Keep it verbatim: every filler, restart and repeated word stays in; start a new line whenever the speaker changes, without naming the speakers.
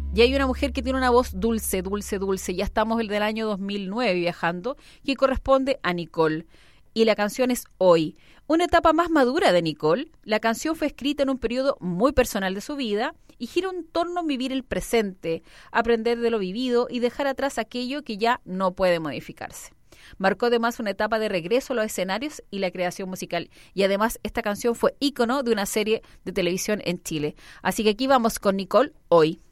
Y hay una mujer que tiene una voz dulce, dulce, dulce. Ya estamos el del año dos mil nueve viajando, que corresponde a Nicole. Y la canción es Hoy. Una etapa más madura de Nicole. La canción fue escrita en un periodo muy personal de su vida y gira en torno a vivir el presente, aprender de lo vivido y dejar atrás aquello que ya no puede modificarse. Marcó además una etapa de regreso a los escenarios y la creación musical. Y además esta canción fue ícono de una serie de televisión en Chile. Así que aquí vamos con Nicole, Hoy.